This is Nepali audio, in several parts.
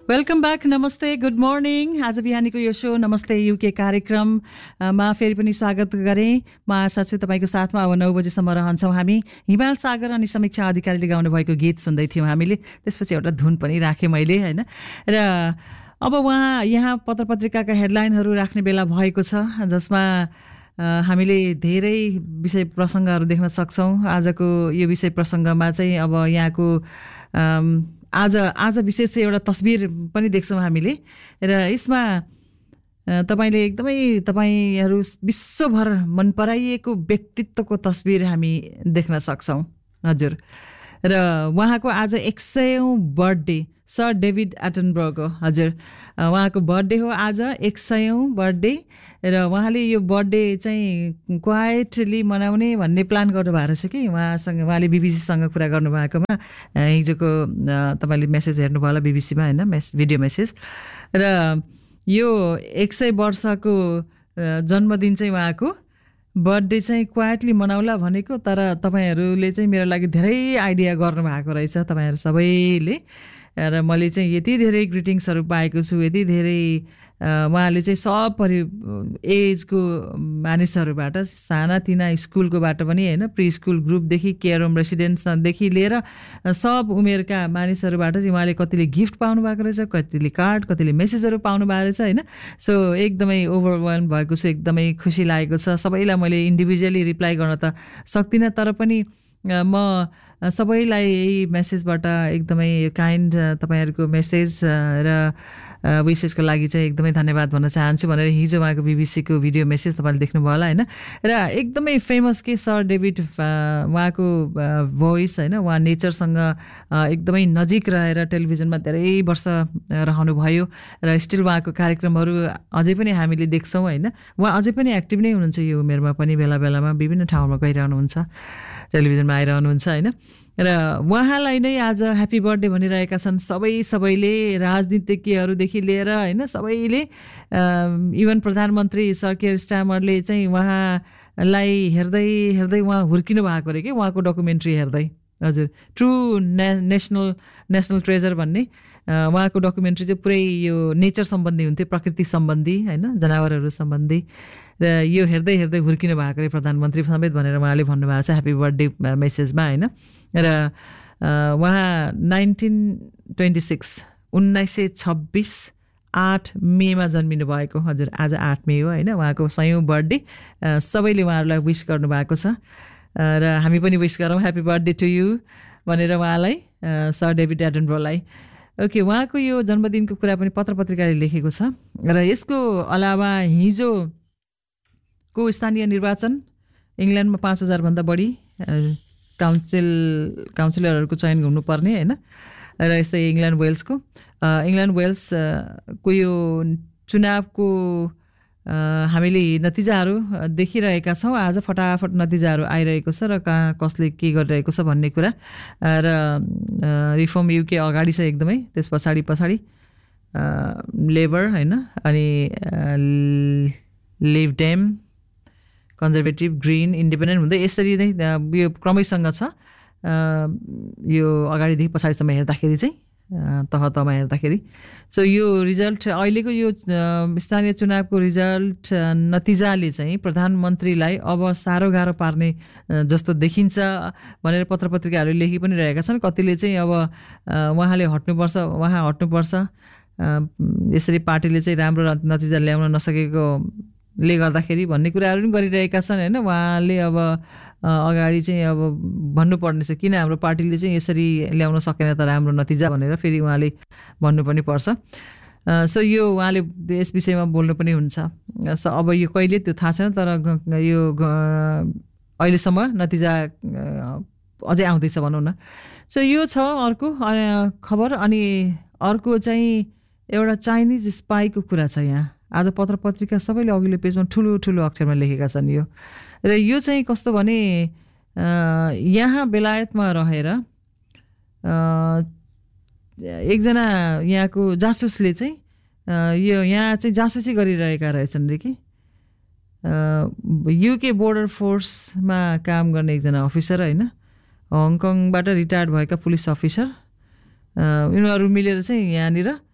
वेलकम ब्याक नमस्ते गुड मर्निङ आज बिहानीको यो शो नमस्ते युके कार्यक्रममा फेरि पनि स्वागत गरेँ म आशा छु तपाईँको साथमा अब 9 बजेसम्म रहन्छौँ हामी हिमाल सागर अनि समीक्षा अधिकारीले गाउनु भएको गीत सुन्दै थियौँ हामीले त्यसपछि एउटा धुन पनि राखेँ मैले हैन र अब यहाँ पत्र पत्रिकाका हेडलाइनहरू राख्ने बेला भएको छ जसमा हामीले धेरै विषय प्रसङ्गहरू देख्न सक्छौँ आजको यो विषय प्रसङ्गमा चाहिँ अब यहाँको आज विशेष चाहिँ एउटा तस्बिर पनि देख्छौँ हामीले र यसमा तपाईले एकदमै तपाईहरू विश्वभर मन पराइएको व्यक्तित्वको तस्बिर हामी देख्न सक्छौँ हजुर र उहाँको आज 100औं बर्थडे सर डेभिड एटनबर्गको हजुर उहाँको बर्थडे हो आज 100औं बर्थडे र उहाँले यो बर्थडे चाहिँ क्वाइटली मनाउने भन्ने प्लान गर्नुभएको रहेछ कि उहाँले बीबीसीसँग कुरा गर्नुभएकोमा हिजोको तपाईले मेसेज हेर्नुभयो होला बीबीसीमा हैन भिडियो मेसेज र यो 100 वर्षको जन्मदिन चाहिँ उहाँको बर्थडे चाहिँ क्वाइटली मनाउला भनेको तर तपाईहरूले चाहिँ मेरो लागि धेरै आइडिया गर्नुभएको रहेछ तपाईहरू सबैले र मैले चाहिँ यति धेरै ग्रिटिङ्सहरू पाएको छु यति धेरै उहाँले चाहिँ सब एजको मानिसहरूबाट सानातिना स्कुलकोबाट पनि हैन प्री स्कुल ग्रुपदेखि केयर होम रेसिडेन्ट्सदेखि लिएर सब उमेरका मानिसहरूबाट चाहिँ उहाँले कतिले गिफ्ट पाउनु भएको रहेछ कतिले कार्ड कतिले मेसेजहरू पाउनु भएको रहेछ हैन सो एकदमै ओभरवेल्म भएको छु एकदमै खुसी लागेको छ सबैलाई मैले इन्डिभिजुअली रिप्लाई गर्न त सक्दिनँ तर पनि म सबैलाई यही मेसेजबाट एकदमै काइन्ड तपाईहरुको मेसेज र विशेषको लागि चाहिँ एकदमै धन्यवाद भन्न चाहन्छु भनेर हिजो उहाँको बीबीसीको भिडियो मेसेज तपाईले देख्नुभयो होला हैन र एकदमै फेमस के सर डेभिड उहाँको भोइस हैन उहाँ नेचरसँग एकदमै नजिक रहेर टेलिभिजनमा धेरै वर्ष रहनु भयो र स्टिल उहाँको कार्यक्रमहरू अझै पनि हामीले देख्छौँ हैन उहाँ अझै पनि एक्टिभ नै हुनुहुन्छ यो उमेरमा पनि बेला बेलामा विभिन्न ठाउँमा गइरहनुहुन्छ टेलिभिजनमा आइरहनुहुन्छ हैन र उहाँलाई नै आज ह्यापी बर्थडे भनिरहेका छन् सबैले राजनीतिज्ञहरूदेखि लिएर हैन सबैले इभन प्रधानमन्त्री सर केयर स्टामरले चाहिँ उहाँलाई हेर्दै उहाँ हुर्किनु भएको रे के उहाँको डकुमेन्ट्री हेर्दै हजुर ट्रु नेसनल ट्रेजर भन्ने उहाँको डकुमेन्ट्री चाहिँ पुरै यो नेचर सम्बन्धी हुन्थ्यो प्रकृति सम्बन्धी हैन जनावरहरू सम्बन्धी र यो हेर्दै हुर्किनु भएको रे प्रधानमन्त्री समेत भनेर उहाँले भन्नुभएको छ ह्यापी बर्थडे मेसेजमा हैन र उहाँ 1926 8 मेमा जन्मिनु भएको हजुर आज 8 मे हो हैन उहाँको 100औं बर्थडे सबैले उहाँहरूलाई विश गर्नुभएको छ र हामी पनि विश गरौँ ह्यापी बर्थडे टु यु भनेर उहाँलाई सर डेभिड एटनबर्गलाई ओके उहाँको यो जन्मदिनको कुरा पनि पत्र पत्रिकाले लेखेको छ र यसको अलावा हिजोको स्थानीय निर्वाचन इङ्ल्यान्डमा 5000 भन्दा बढी काउन्सिलरहरूको चयन हुनुपर्ने हैन र यस्तै इङ्ल्यान्ड वेल्सको यो चुनावको हामीले नतिजाहरू देखिरहेका छौँ आज फटाफट नतिजाहरू आइरहेको छ र कहाँ कसले के गरिरहेको छ भन्ने कुरा र रिफर्म युके अगाडि छ एकदमै त्यस पछाडि लेबर हैन अनि leave dam conservative green independent हुँदै यसरी नै यो क्रमैसँग छ यो अगाडिदेखि पछाडिसम्म हेर्दाखेरि चाहिँ तहमा हेर्दाखेरि सो यो रिजल्ट अहिलेको यो स्थानीय चुनावको रिजल्ट नतिजाले चाहिँ प्रधानमन्त्रीलाई अब साह्रो गाह्रो पार्ने जस्तो देखिन्छ भनेर पत्र पत्रिकाहरूले लेखि पनि रहेका छन् कतिले चाहिँ अब उहाँ हट्नुपर्छ यसरी पार्टीले चाहिँ राम्रो नतिजा ल्याउन नसकेकोले गर्दाखेरि भन्ने कुराहरू पनि गरिरहेका छन् हैन उहाँले अब अगाडि चाहिँ अब भन्नुपर्ने छ किन हाम्रो पार्टीले चाहिँ यसरी ल्याउन सकेन त राम्रो नतिजा भनेर फेरि उहाँले भन्नु पनि पर्छ सो यो उहाँले यस विषयमा बोल्नु पनि हुन्छ अब यो कहिले त्यो थाहा छैन तर यो अहिलेसम्म नतिजा अझै आउँदैछ भनौँ न सो यो छ अर्को खबर अनि अर्को चाहिँ एउटा चाइनिज स्पाईको कुरा छ यहाँ आज पत्र पत्रिका सबैले अघिल्लो पेजमा ठुलो अक्षरमा लेखेका छन् यो र यो चाहिँ कस्तो भने यहाँ बेलायतमा रहेर एकजना यहाँको जासुसले चाहिँ यो यहाँ चाहिँ जासुसी गरिरहेका रहेछन् रे कि युके बोर्डर फोर्समा काम गर्ने एकजना अफिसर हैन हङकङबाट रिटायर्ड भएका पुलिस अफिसर यिनीहरू मिलेर चाहिँ यहाँनिर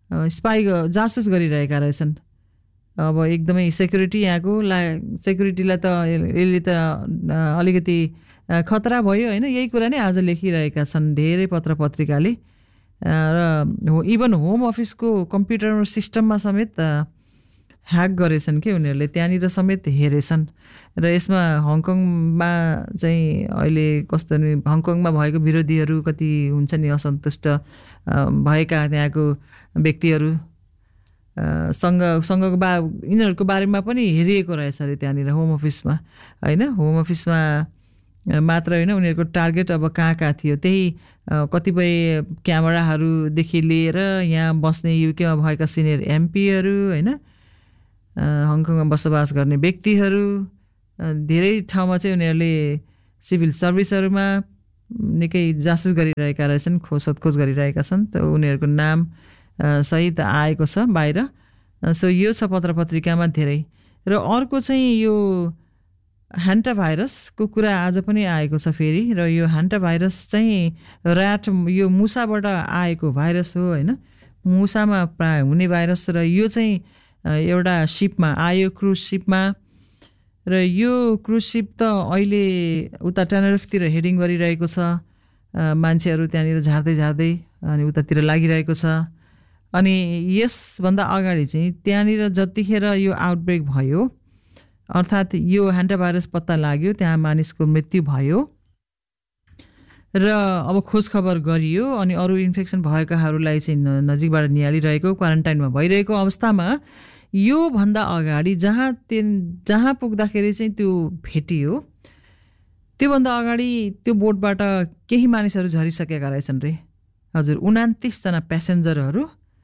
स्पाई जासुस गरिरहेका रहेछन्। अब एकदमै सेक्युरिटी यहाँको सेक्युरिटीलाई त यसले त अलिकति खतरा भयो होइन। यही कुरा नै आज लेखिरहेका छन् धेरै पत्र पत्रिकाले। र इभन होम अफिसको कम्प्युटर सिस्टममा समेत ह्याक गरेछन् कि उनीहरूले, त्यहाँनिर समेत हेरेछन्। र यसमा हङकङमा चाहिँ अहिले कस्तो नि, हङकङमा भएको विरोधीहरू कति हुन्छ नि असन्तुष्ट भएका त्यहाँको व्यक्तिहरू सँगको यिनीहरूको बारेमा पनि हेरिएको रहेछ अरे त्यहाँनिर होम अफिसमा होइन। होम अफिसमा मात्र होइन, उनीहरूको टार्गेट अब कहाँ थियो त्यही कतिपय क्यामेराहरूदेखि लिएर यहाँ बस्ने युकेमा भएका सिनियर एमपीहरू होइन, हङकङमा बसोबास गर्ने व्यक्तिहरू, धेरै ठाउँमा चाहिँ उनीहरूले सिभिल सर्भिसहरूमा निकै जासुस गरिरहेका रहेछन्, सोधखोज गरिरहेका छन्। त उनीहरूको नाम सहित आएको छ बाहिर। सो यो छ पत्र पत्रिकामा धेरै। र अर्को चाहिँ यो ह्यान्टा भाइरसको कुरा आज पनि आएको छ फेरि। र यो ह्यान्टा भाइरस चाहिँ यो मुसाबाट आएको भाइरस हो होइन, मुसामा प्राय हुने भाइरस। र यो चाहिँ एउटा सिपमा आयो, क्रुज सिपमा। र यो क्रुज सिप त अहिले उता टेनरिफतिर हेडिङ गरिरहेको छ। मान्छेहरू त्यहाँनिर झार्दै अनि उतातिर लागिरहेको छ। अनि यसभन्दा अगाडि चाहिँ त्यहाँनिर जतिखेर यो आउटब्रेक भयो, अर्थात् यो ह्यान्टा भाइरस पत्ता लाग्यो, त्यहाँ मानिसको मृत्यु भयो र अब खोजखबर गरियो। अनि अरू इन्फेक्सन भएकाहरूलाई चाहिँ नजिकबाट निहालिरहेको, क्वारेन्टाइनमा भइरहेको अवस्थामा योभन्दा अगाडि जहाँ पुग्दाखेरि चाहिँ त्यो भेटियो, त्योभन्दा अगाडि त्यो बोटबाट केही मानिसहरू झरिसकेका रहेछन् रे। हजुर, 29 जना प्यासेन्जरहरू,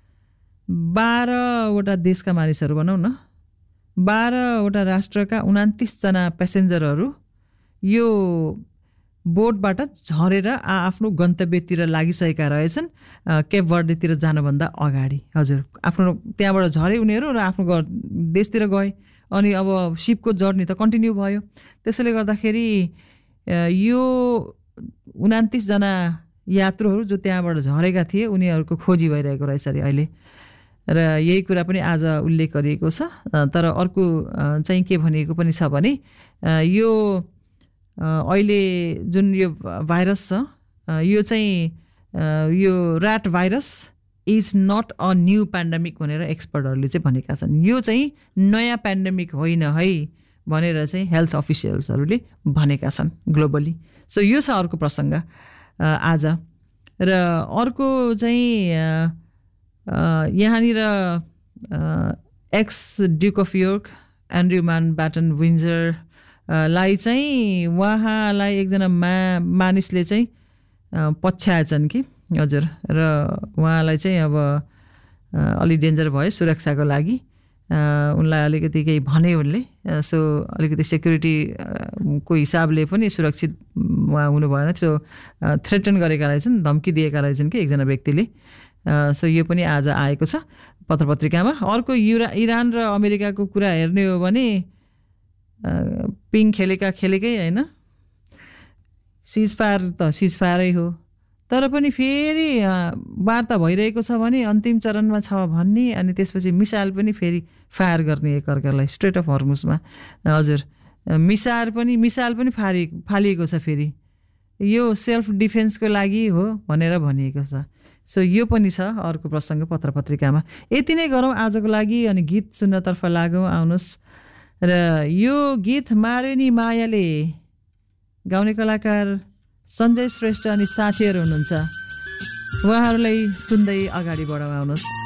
12वटा देशका मानिसहरू भनौँ न, 12वटा राष्ट्रका 29 जना प्यासेन्जरहरू यो बोटबाट झरेर आफ्नो गन्तव्यतिर लागिसकेका रहेछन्, केप भर्डेतिर जानुभन्दा अगाडि। हजुर, आफ्नो त्यहाँबाट झरे उनीहरू र आफ्नो देशतिर गए। अनि अब सिपको जर्नी त कन्टिन्यू भयो। त्यसैले गर्दाखेरि यो 29 जना यात्रुहरू जो त्यहाँबाट झरेका थिए उनीहरूको खोजी भइरहेको रहेछ अरे अहिले। र यही कुरा पनि आज उल्लेख गरिएको छ। तर अर्को चाहिँ के भनिएको पनि छ भने यो अहिले जुन यो भाइरस छ, यो चाहिँ यो rat virus is not a new pandemic भनेर एक्सपर्टहरूले चाहिँ भनेका छन्। यो चाहिँ नयाँ पेन्डेमिक होइन है भनेर चाहिँ हेल्थ अफिसियल्सहरूले भनेका छन् ग्लोबली। सो यो छ अर्को प्रसङ्ग आज। र अर्को चाहिँ यहाँनिर x duke of York Andrew माउन्टब्याटन विन्जर लाई चाहिँ उहाँलाई एकजना मानिसले चाहिँ पछ्याएछन् कि। हजुर, र उहाँलाई चाहिँ अब अलि डेन्जर भयो सुरक्षाको लागि, उनलाई अलिकति केही भने उनले। सो अलिकति सेक्युरिटीको हिसाबले पनि सुरक्षित उहाँ हुनु भएन। सो थ्रेटन गरेका रहेछन्, धम्की दिएका रहेछन् कि एकजना व्यक्तिले। सो यो पनि आज आएको छ पत्र पत्रिकामा। अर्को इरान र अमेरिकाको कुरा हेर्ने हो भने पिङ खेलेकै होइन, सिजफायर त सिजफायरै हो। तर पनि फेरि वार्ता भइरहेको छ भने अन्तिम चरणमा छ भन्ने, अनि त्यसपछि मिसाइल पनि फेरि फायर गर्ने एकअर्कालाई स्ट्रेट अफ हर्मुजमा। हजुर, मिसाइल पनि फालिएको छ फेरि। यो सेल्फ डिफेन्सको लागि हो भनेर भनिएको छ। सो यो पनि छ अर्को प्रसङ्ग पत्र पत्रिकामा। यति नै गरौँ आजको लागि, अनि गीत सुन्नतर्फ लागौँ। आउनुहोस्। र यो गीत मारेनी मायाले गाउने कलाकार सञ्जय श्रेष्ठ अनि साथीहरू हुनुहुन्छ, उहाँहरूलाई सुन्दै अगाडि बढाउँ। आउनुहोस्।